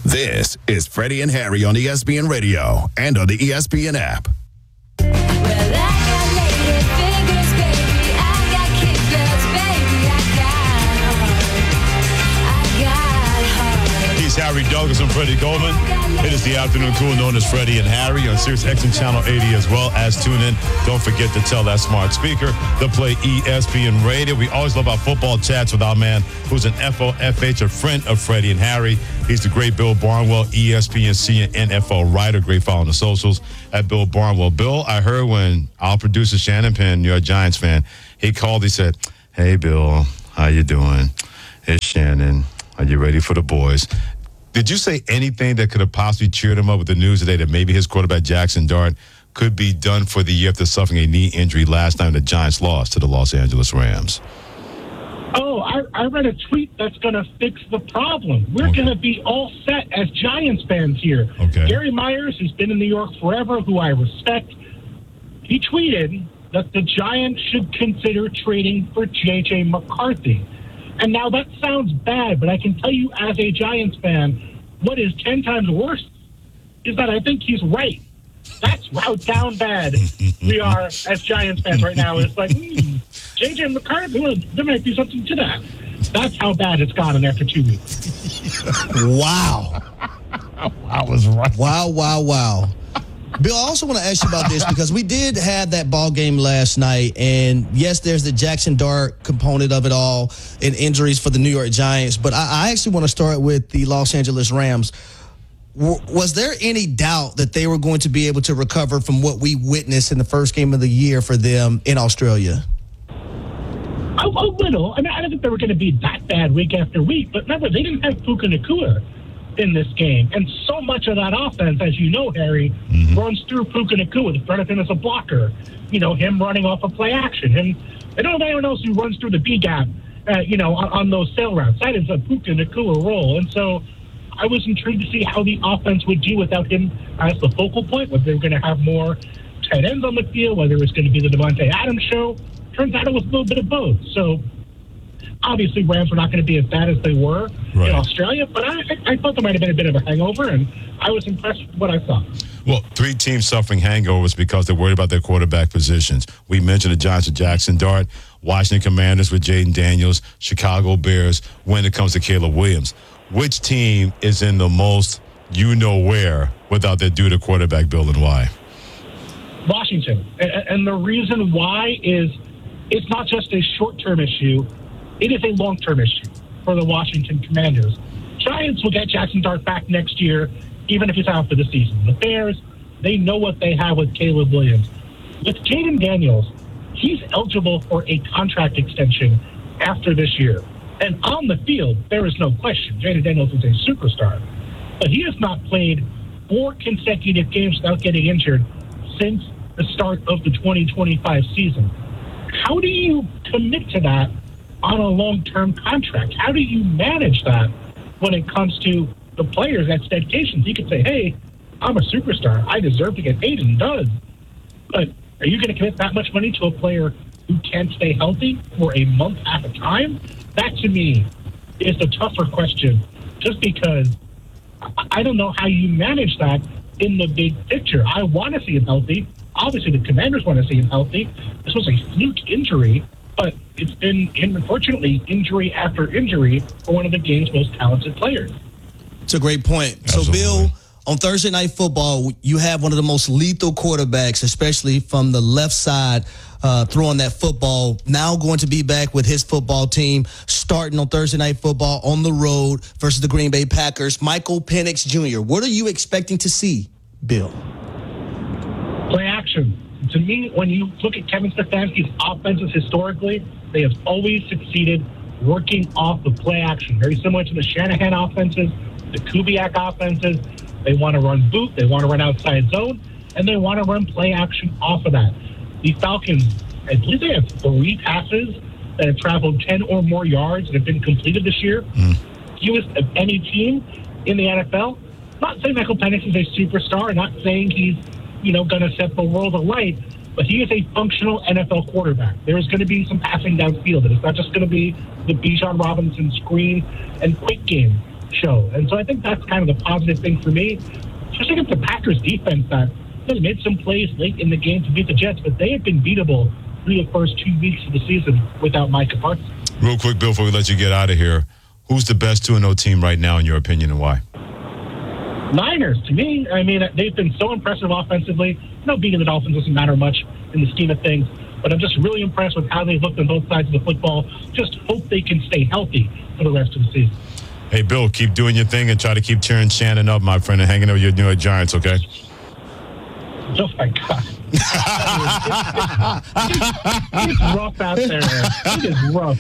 This is Freddie and Harry on ESPN Radio and on the ESPN app. Well, I got lady fingers, baby. I got kickbacks, baby. I got heart. He's Harry Douglas and Freddie Goldman. It is the afternoon tool known as Freddie and Harry on Sirius XM Channel 80 as well as tune in. Don't forget to tell that smart speaker to play ESPN Radio. We always love our football chats with our man who's an FOFH, a friend of Freddie and Harry. He's the great Bill Barnwell, ESPN and NFL writer. Great follow on the socials at Bill Barnwell. Bill, I heard when our producer Shannon Penn, you're a Giants fan, he called, he said, "Hey, Bill, how you doing? It's Shannon. Are you ready for the boys?" Did you say anything that could have possibly cheered him up with the news today that maybe his quarterback, Jackson Dart, could be done for the year after suffering a knee injury last time the Giants lost to the Los Angeles Rams? Oh, I read a tweet that's going to fix the problem. We're going to be all set as Giants fans here. Okay. Gary Myers, who's been in New York forever, who I respect, he tweeted that the Giants should consider trading for J.J. McCarthy. And now that sounds bad, but I can tell you as a Giants fan, what is 10 times worse is that I think he's right. That's how down bad we are as Giants fans right now. It's like, J.J. McCarthy, well, there might be something to that. That's how bad it's gotten after 2 weeks. Wow. I was right. Wow. Bill, I also want to ask you about this because we did have that ball game last night, and yes, there's the Jackson Dart component of it all and injuries for the New York Giants, but I actually want to start with the Los Angeles Rams. Was there any doubt that they were going to be able to recover from what we witnessed in the first game of the year for them in Australia? A little. I mean, I don't think they were going to be that bad week after week, but remember, they didn't have Puka Nacua in this game. And so much of that offense, as you know, Harry, runs through Puka Nacua. The front of him as a blocker. You know, him running off of play action. And I don't know anyone else who runs through the B gap, on those sail routes. That is a Puka Nacua role. And so I was intrigued to see how the offense would do without him as the focal point, whether they were going to have more tight ends on the field, whether it was going to be the Devontae Adams show. Turns out it was a little bit of both. So obviously, Rams were not going to be as bad as they were in Australia, but I thought there might have been a bit of a hangover, and I was impressed with what I saw. Well, 3 teams suffering hangovers because they're worried about their quarterback positions. We mentioned the Giants with Jackson Dart, Washington Commanders with Jaden Daniels, Chicago Bears when it comes to Caleb Williams. Which team is in the most you-know-where without their due to quarterback, Bill, and why? Washington. And the reason why is it's not just a short-term issue. It is a long-term issue for the Washington Commanders. Giants will get Jackson Dart back next year, even if he's out for the season. The Bears, they know what they have with Caleb Williams. With Jaden Daniels, he's eligible for a contract extension after this year. And on the field, there is no question, Jaden Daniels is a superstar. But he has not played 4 consecutive games without getting injured since the start of the 2025 season. How do you commit to that on a long-term contract? How do you manage that when it comes to the player's expectations? He could say, hey, I'm a superstar. I deserve to get paid, and he does. But are you going to commit that much money to a player who can't stay healthy for a month at a time? That, to me, is the tougher question, just because I don't know how you manage that in the big picture. I want to see him healthy. Obviously, the Commanders want to see him healthy. This was a fluke injury, but it's been, unfortunately, injury after injury for one of the game's most talented players. It's a great point. Absolutely. So, Bill, on Thursday Night Football, you have one of the most lethal quarterbacks, especially from the left side, throwing that football, now going to be back with his football team, starting on Thursday Night Football on the road versus the Green Bay Packers. Michael Penix Jr., what are you expecting to see, Bill? Play action. To me, when you look at Kevin Stefanski's offenses historically, they have always succeeded working off the play action. Very similar to the Shanahan offenses, the Kubiak offenses. They want to run boot, they want to run outside zone, and they want to run play action off of that. The Falcons, I believe they have 3 passes that have traveled 10 or more yards that have been completed this year. Fewest of any team in the NFL. Not saying Michael Penix is a superstar, not saying he's going to set the world alight, but he is a functional NFL quarterback. There is going to be some passing downfield, and it's not just going to be the Bijan Robinson screen and quick game. show. And so I think that's kind of the positive thing for me, especially against the Packers defense that made some plays late in the game to beat the Jets, but they have been beatable through the first 2 weeks of the season without Micah Parsons. Real quick, Bill, before we let you get out of here, who's the best 2-0 team right now, in your opinion, and why? Niners, to me, I mean, they've been so impressive offensively. Beating the Dolphins doesn't matter much in the scheme of things, but I'm just really impressed with how they've looked on both sides of the football. Just hope they can stay healthy for the rest of the season. Hey, Bill, keep doing your thing and try to keep cheering Shannon up, my friend, and hanging out with your New York Giants, okay? Oh, my God. It's rough out there. It is rough.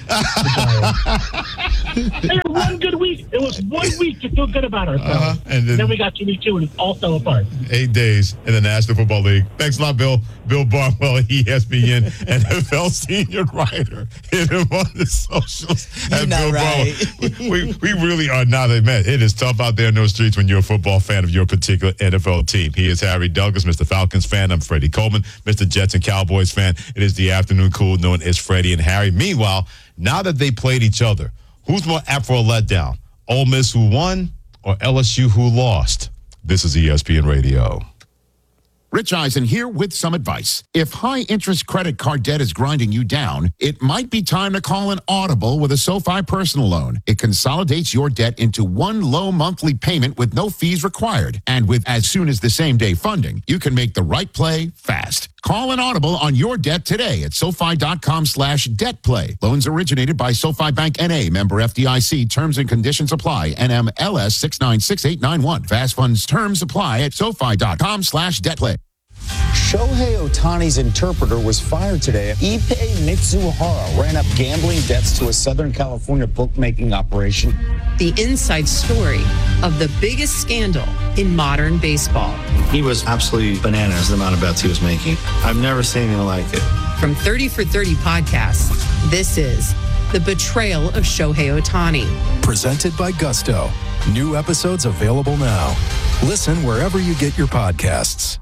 They had one good week. It was 1 week to feel good about ourselves. And then we got to week 2 and it all fell apart. 8 days in the National Football League. Thanks a lot, Bill. Bill Barnwell, ESPN NFL senior writer. Hit him on the socials. You're not Bill right. Barnwell. We really are not. Admit it is tough out there in those streets when you're a football fan of your particular NFL team. He is Harry Douglas, Mr. Falcons fan. I'm Freddie Coleman, Mr. Jets and Cowboys fan. It is the afternoon cool known as Freddie and Harry. Meanwhile, now that they played each other, who's more apt for a letdown? Ole Miss who won or LSU who lost? This is ESPN Radio. Rich Eisen here with some advice. If high-interest credit card debt is grinding you down, it might be time to call an Audible with a SoFi personal loan. It consolidates your debt into one low monthly payment with no fees required. And with as soon as the same-day funding, you can make the right play fast. Call an Audible on your debt today at SoFi.com/debtplay. Loans originated by SoFi Bank N.A., member FDIC. Terms and conditions apply. NMLS 696891. Fast funds terms apply at SoFi.com/debtplay. Shohei Ohtani's interpreter was fired today. Ippei Mitsuhara ran up gambling debts to a Southern California bookmaking operation. The inside story of the biggest scandal in modern baseball. He was absolutely bananas, the amount of bets he was making. I've never seen anything like it. From 30 for 30 podcasts, this is The Betrayal of Shohei Ohtani. Presented by Gusto. New episodes available now. Listen wherever you get your podcasts.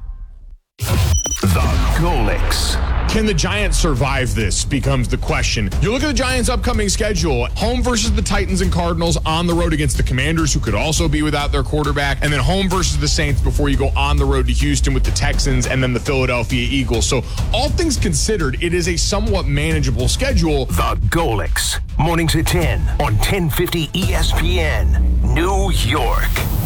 The Golics. Can the Giants survive this becomes the question. You look at the Giants' upcoming schedule, home versus the Titans and Cardinals, on the road against the Commanders, who could also be without their quarterback, and then home versus the Saints before you go on the road to Houston with the Texans and then the Philadelphia Eagles. So all things considered, it is a somewhat manageable schedule. The Golics. Mornings at 10 on 1050 ESPN, New York.